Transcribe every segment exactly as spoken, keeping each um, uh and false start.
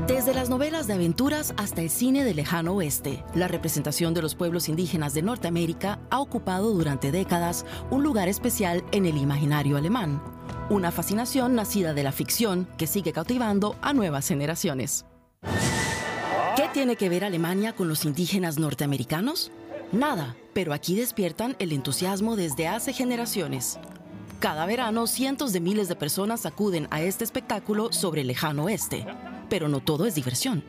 Desde las novelas de aventuras hasta el cine del lejano oeste, la representación de los pueblos indígenas de Norteamérica ha ocupado durante décadas un lugar especial en el imaginario alemán. Una fascinación nacida de la ficción que sigue cautivando a nuevas generaciones. ¿Qué tiene que ver Alemania con los indígenas norteamericanos? Nada, pero aquí despiertan el entusiasmo desde hace generaciones. Cada verano, cientos de miles de personas acuden a este espectáculo sobre el lejano oeste. Pero no todo es diversión.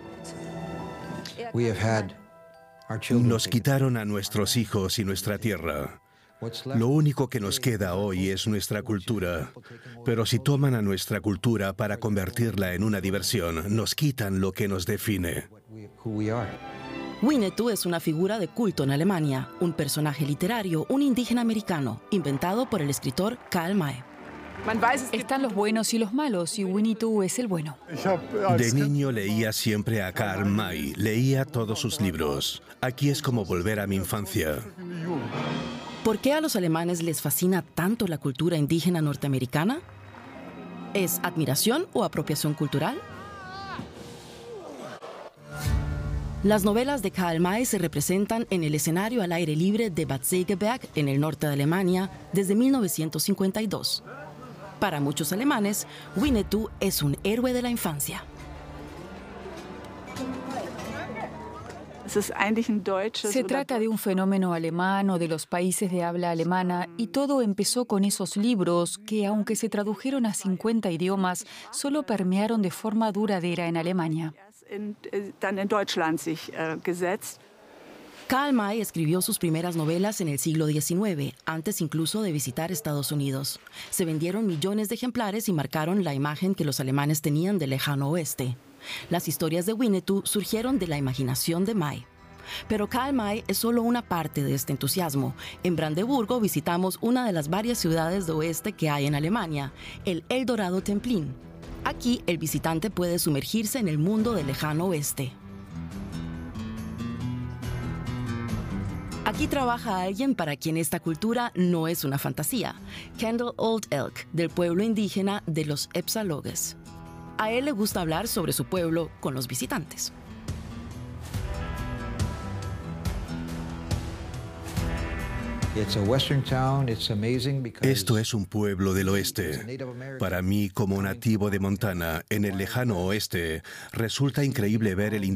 Nos quitaron a nuestros hijos y nuestra tierra. Lo único que nos queda hoy es nuestra cultura. Pero si toman a nuestra cultura para convertirla en una diversión, nos quitan lo que nos define. Winnetou es una figura de culto en Alemania, un personaje literario, un indígena americano, inventado por el escritor Karl May. Están los buenos y los malos, y Winnetou es el bueno. De niño leía siempre a Karl May, leía todos sus libros. Aquí es como volver a mi infancia. ¿Por qué a los alemanes les fascina tanto la cultura indígena norteamericana? ¿Es admiración o apropiación cultural? Las novelas de Karl May se representan en el escenario al aire libre de Bad Segeberg, en el norte de Alemania, desde mil novecientos cincuenta y dos. Para muchos alemanes, Winnetou es un héroe de la infancia. Se trata de un fenómeno alemán o de los países de habla alemana, y todo empezó con esos libros que, aunque se tradujeron a cincuenta idiomas, solo permearon de forma duradera en Alemania. Karl May escribió sus primeras novelas en el siglo diecinueve, antes incluso de visitar Estados Unidos. Se vendieron millones de ejemplares y marcaron la imagen que los alemanes tenían del lejano oeste. Las historias de Winnetou surgieron de la imaginación de May. Pero Karl May es solo una parte de este entusiasmo. En Brandeburgo visitamos una de las varias ciudades de oeste que hay en Alemania, el Eldorado Templin. Aquí el visitante puede sumergirse en el mundo del lejano oeste. Aquí trabaja alguien para quien esta cultura no es una fantasía, Kendall Old Elk, del pueblo indígena de los Epsalogues. A él le gusta hablar sobre su pueblo con los visitantes. Esto es un pueblo del oeste. Para mí, como nativo de Montana, en el lejano oeste, resulta increíble ver el